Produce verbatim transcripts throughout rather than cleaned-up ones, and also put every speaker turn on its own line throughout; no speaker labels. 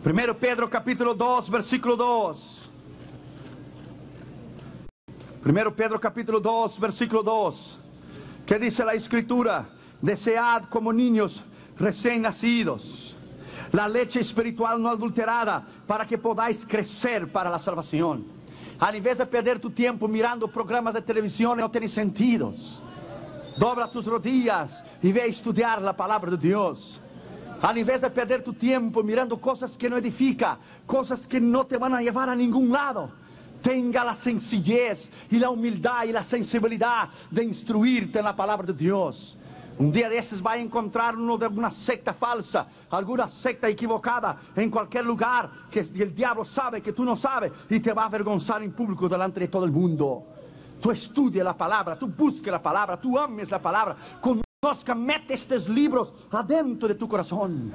Primero Pedro capítulo dos, versículo dos. Primero Pedro capítulo dos, versículo dos. ¿Qué dice la Escritura? Desead como niños recién nacidos la leche espiritual no adulterada, para que podáis crecer para la salvación. Al invés de perder tu tiempo mirando programas de televisión que no tienen sentido, dobla tus rodillas y ve a estudiar la palabra de Dios. Al invés de perder tu tiempo mirando cosas que no edifican, cosas que no te van a llevar a ningún lado, tenga la sencillez y la humildad y la sensibilidad de instruirte en la palabra de Dios. Un día de esos va a encontrar uno de alguna secta falsa, alguna secta equivocada en cualquier lugar, que el diablo sabe que tú no sabes, y te va a avergonzar en público delante de todo el mundo. Tú estudia la palabra, tú busques la palabra, tú ames la palabra, conozca, mete estos libros adentro de tu corazón.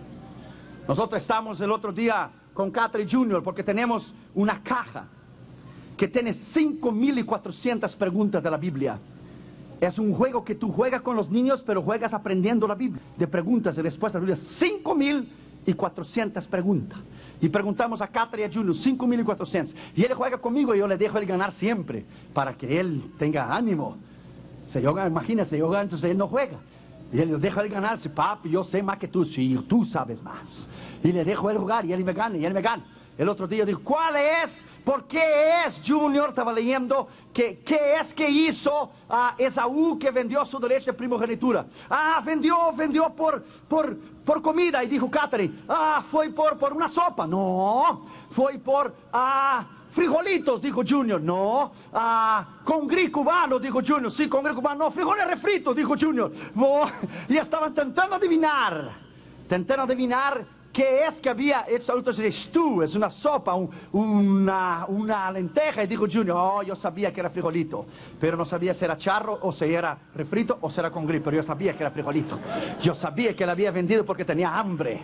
Nosotros estamos el otro día con Catherine Junior porque tenemos una caja que tiene cinco mil cuatrocientas preguntas de la Biblia. Es un juego que tú juegas con los niños, pero juegas aprendiendo la Biblia, de preguntas y respuestas. cinco mil cuatrocientas preguntas. Y preguntamos a Catherine y a Junior, cinco mil cuatrocientas. Y él juega conmigo y yo le dejo él ganar siempre, para que él tenga ánimo. Si yo, imagínese, yo gano, entonces él no juega. Y él le deja él ganarse, papi, yo sé más que tú. Sí, tú sabes más. Y le dejo él jugar y él me gana, y él me gana. El otro día dijo, ¿cuál es? ¿Por qué es? Junior estaba leyendo que qué es que hizo a Esaú, que vendió su derecho de primogenitura. Ah, vendió, vendió por, por, por comida. Y dijo Catherine, ah, fue por, por una sopa. No, fue por ah, frijolitos, dijo Junior. No, ah, con gris cubano, dijo Junior. Sí, con gris cubano. No, frijoles refritos, dijo Junior. Oh, y estaban tentando adivinar, tentando adivinar ¿qué es que había hecho? Entonces, stew, es una sopa, un, una, una lenteja. Y dijo Junior, oh, yo sabía que era frijolito, pero no sabía si era charro, o si era refrito, o si era con gris. Pero yo sabía que era frijolito. Yo sabía que la había vendido porque tenía hambre.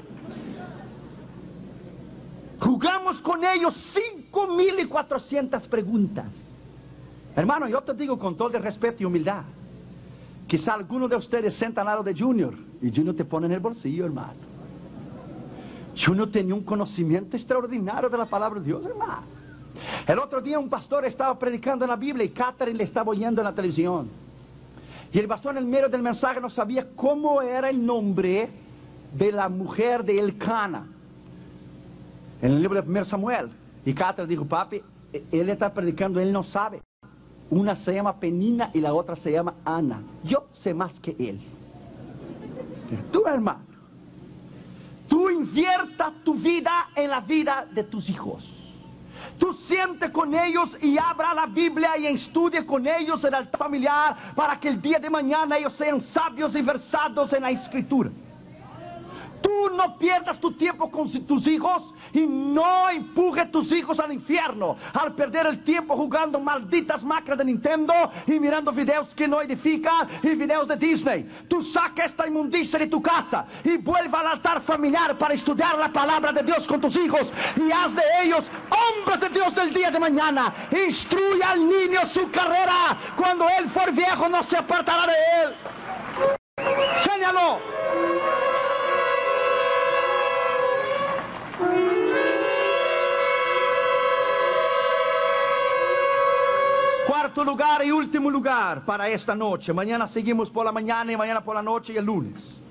Jugamos con ellos cinco mil cuatrocientas preguntas. Hermano, yo te digo con todo el respeto y humildad, quizá alguno de ustedes sienta al lado de Junior, y Junior te pone en el bolsillo, hermano. Junior tenía un conocimiento extraordinario de la palabra de Dios, hermano. El otro día un pastor estaba predicando en la Biblia y Catherine le estaba oyendo en la televisión. Y el pastor en el medio del mensaje no sabía cómo era el nombre de la mujer de Elcana en el libro de primero Samuel. Y Catherine dijo, papi, él está predicando, él no sabe. Una se llama Penina y la otra se llama Ana. Yo sé más que él. Tú, hermano, tú invierta tu vida en la vida de tus hijos. Tú siente con ellos y abra la Biblia y estudie con ellos el altar familiar, para que el día de mañana ellos sean sabios y versados en la Escritura. Tú no pierdas tu tiempo con tus hijos y no empuje tus hijos al infierno al perder el tiempo jugando malditas máquinas de Nintendo y mirando videos que no edifican y videos de Disney. Tú saca esta inmundicia de tu casa y vuelva al altar familiar para estudiar la palabra de Dios con tus hijos, y haz de ellos hombres de Dios del día de mañana. Instruye al niño su carrera, cuando él for viejo no se apartará de él. Señaló. Cuarto lugar y último lugar para esta noche. Mañana seguimos por la mañana y mañana por la noche y el lunes.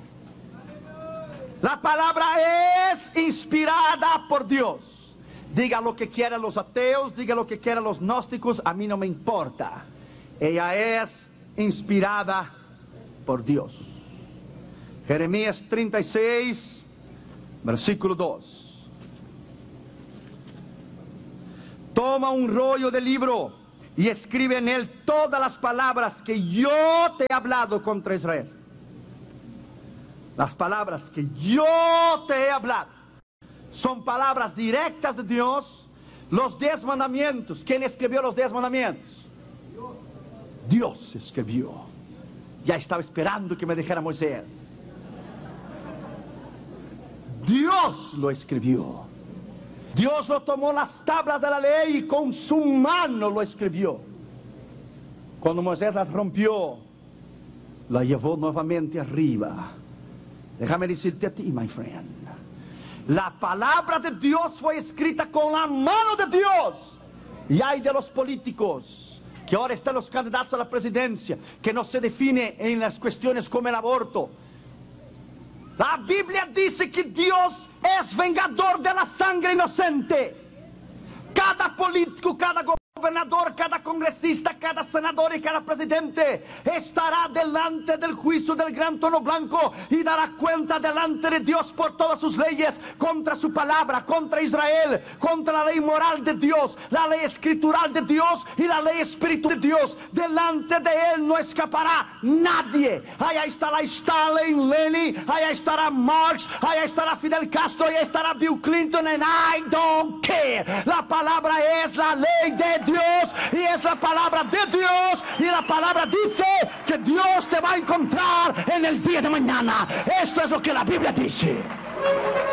La palabra es inspirada por Dios. Diga lo que quieran los ateos, diga lo que quieran los gnósticos, a mí no me importa. Ella es inspirada por Dios. Jeremías treinta y seis, versículo dos. Toma un rollo de libro y escribe en él todas las palabras que yo te he hablado contra Israel. Las palabras que yo te he hablado son palabras directas de Dios. Los diez mandamientos, ¿quién escribió los diez mandamientos? Dios escribió. Ya estaba esperando que me dijera Moisés. Dios lo escribió. Dios lo tomó las tablas de la ley y con su mano lo escribió. Cuando Moisés las rompió, la llevó nuevamente arriba. Déjame decirte a ti, my friend, La palabra de Dios fue escrita con la mano de Dios. Y hay de los políticos que ahora están los candidatos a la presidencia, que no se define en las cuestiones como el aborto. La Biblia dice que Dios es vengador de la sangre inocente. Cada político, cada gobernador, cada congresista, cada senador y cada presidente estará delante del juicio del gran trono blanco y dará cuenta delante de Dios por todas sus leyes, contra su palabra, contra Israel, contra la ley moral de Dios, la ley escritural de Dios y la ley espiritual de Dios. Delante de Él no escapará nadie. Allá estará Stalin, Lenin, allá estará Marx, allá estará Fidel Castro, allá estará Bill Clinton, and I don't care. La palabra es la ley de Dios y es la palabra de Dios, y la palabra dice que Dios te va a encontrar en el día de mañana. Esto es lo que la Biblia dice.